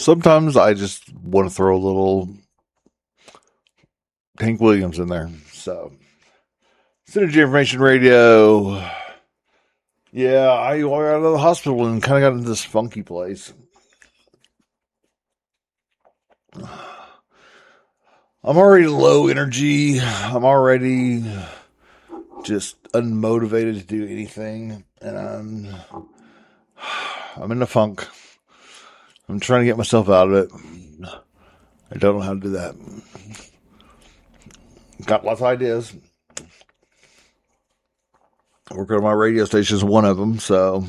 Sometimes I just want to throw a little Hank Williams in there. So, Synergy Information Radio. Yeah, I got out of the hospital and kind of got into this funky place. I'm already low energy. I'm already just unmotivated to do anything. And I'm in a funk. I'm trying to get myself out of it. I don't know how to do that. Got lots of ideas. Working on my radio station is one of them. So,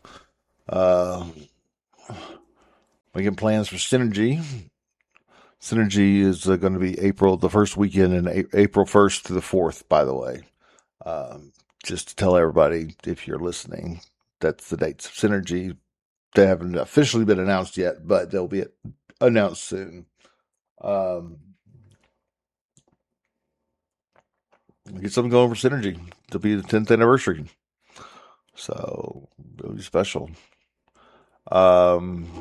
making plans for Synergy. Synergy is going to be the first weekend in April 1st to the 4th, by the way. Just to tell everybody, if you're listening, that's the dates of Synergy. They haven't officially been announced yet, but they'll be announced soon. Get something going for Synergy. It'll be the 10th anniversary. So, it'll be special. Yeah,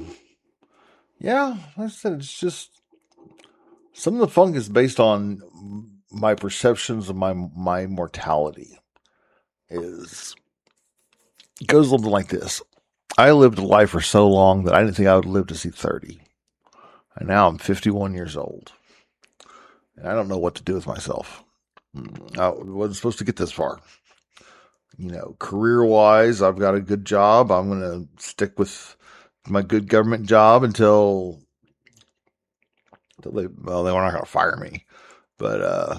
like I said, it's just some of the funk is based on my perceptions of my mortality. It goes something like this. I lived a life for so long that I didn't think I would live to see 30. And now I'm 51 years old. And I don't know what to do with myself. I wasn't supposed to get this far. Career-wise, I've got a good job. I'm going to stick with my good government job until they were not going to fire me. But,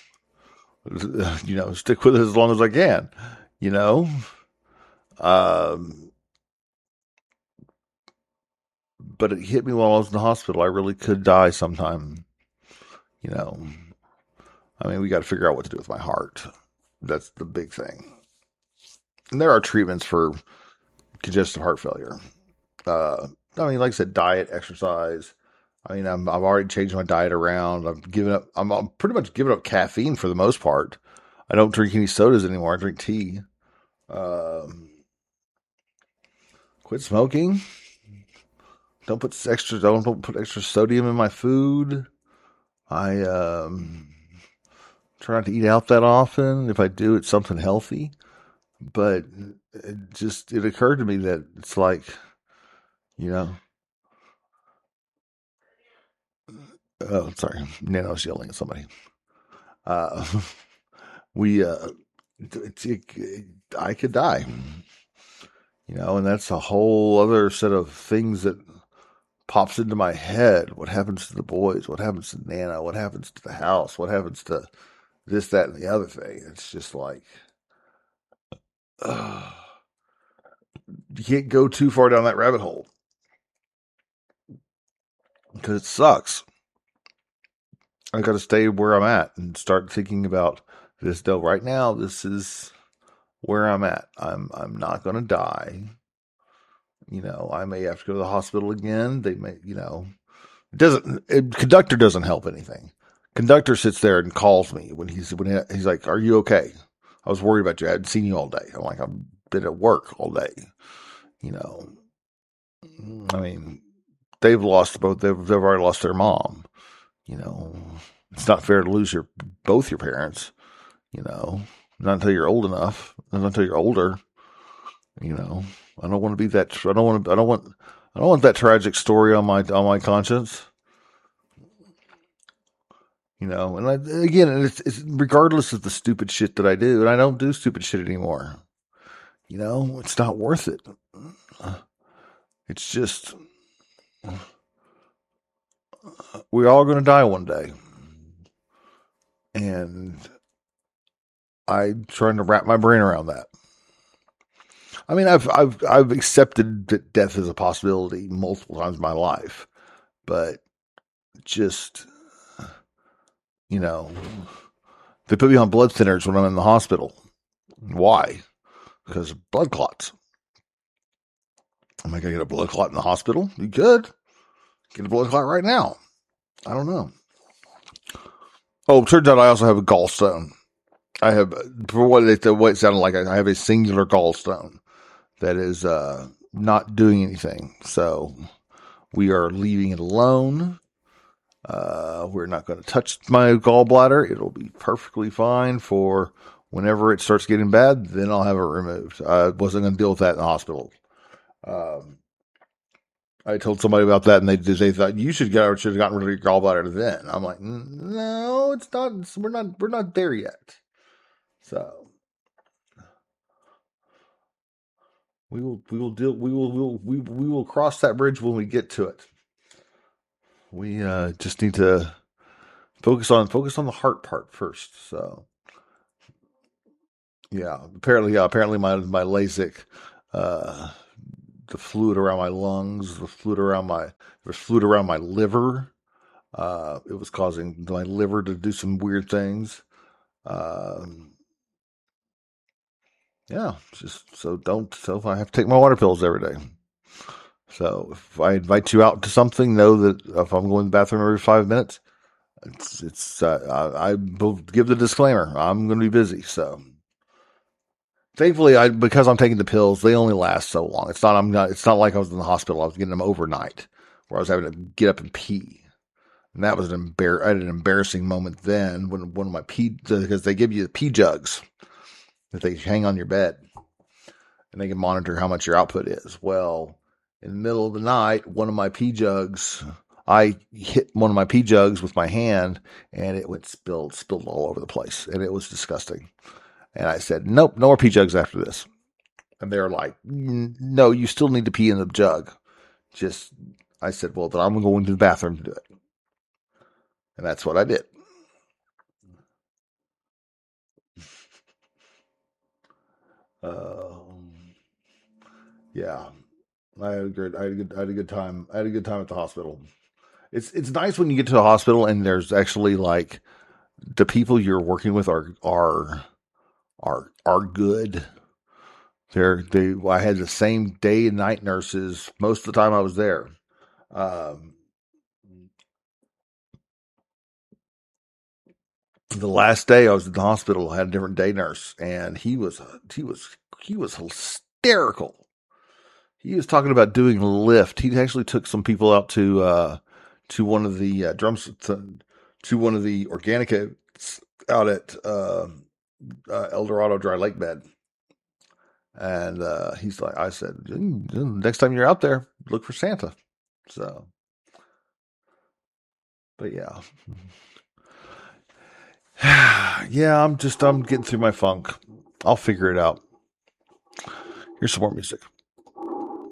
stick with it as long as I can, but it hit me while I was in the hospital. I really could die sometime, we got to figure out what to do with my heart. That's the big thing. And there are treatments for congestive heart failure. Like I said, diet, exercise. I've already changed my diet around. I'm pretty much giving up caffeine for the most part. I don't drink any sodas anymore. I drink tea. Quit smoking. Don't put extra sodium in my food. I try not to eat out that often. If I do, it's something healthy. But it occurred to me that it's like, oh, sorry. Nano's yelling at somebody. I could die, and that's a whole other set of things that pops into my head. What happens to the boys? What happens to Nana? What happens to the house? What happens to this, that, and the other thing? It's just like, you can't go too far down that rabbit hole because it sucks. I got to stay where I'm at and start thinking about this. Though right now, this is where I'm at. I'm not going to die. I may have to go to the hospital again. They may, conductor doesn't help anything. Conductor sits there and calls me when he's like, "Are you okay? I was worried about you. I hadn't seen you all day." I'm like, "I've been at work all day." They've already lost their mom. It's not fair to lose both your parents. Not until you're old enough. Not until you're older. I don't want to be that. I don't want that tragic story on my conscience. And it's regardless of the stupid shit that I do, and I don't do stupid shit anymore. It's not worth it. It's just, we're all going to die one day. And I'm trying to wrap my brain around that. I've accepted that death is a possibility multiple times in my life, but just, they put me on blood thinners when I'm in the hospital. Why? Because of blood clots. Am I going to get a blood clot in the hospital? You could get a blood clot right now. I don't know. Oh, it turns out I also have a gallstone. I have, for what it sounded like, I have a singular gallstone that is not doing anything. So We are leaving it alone. We're not going to touch my gallbladder. It'll be perfectly fine for whenever it starts getting bad. Then I'll have it removed. I wasn't going to deal with that in the hospital. I told somebody about that, and they thought you should have gotten rid of your gallbladder then. I'm like, no, it's not. We're not there yet. So we will cross that bridge when we get to it. We just need to focus on the heart part first. So yeah, apparently my LASIK, the fluid around my lungs, the fluid around my liver. It was causing my liver to do some weird things. Yeah, just so I have to take my water pills every day. So if I invite you out to something, know that if I'm going to the bathroom every 5 minutes, I will give the disclaimer. I'm going to be busy. So thankfully, because I'm taking the pills, they only last so long. It's not like I was in the hospital. I was getting them overnight, where I was having to get up and pee. And that was an embarrassing moment then when one of my because they give you the pee jugs that they hang on your bed and they can monitor how much your output is. Well, in the middle of the night, I hit one of my pee jugs with my hand and it went spilled all over the place. And it was disgusting. And I said, nope, no more pee jugs after this. And they're like, no, you still need to pee in the jug. I said, well, then I'm going to go into the bathroom to do it. And that's what I did. Yeah, I had a good time. I had a good time at the hospital. It's nice when you get to the hospital and there's actually like the people you're working with are good. I had the same day and night nurses most of the time I was there. Um, the last day I was in the hospital, I had a different day nurse, and he was hysterical. He was talking about doing a lift. He actually took some people out to one of the to one of the Organica out at El Dorado Dry Lake Bed. And he's like, I said, next time you're out there, look for Santa. So, but yeah. Yeah, I'm getting through my funk. I'll figure it out. Here's some more music.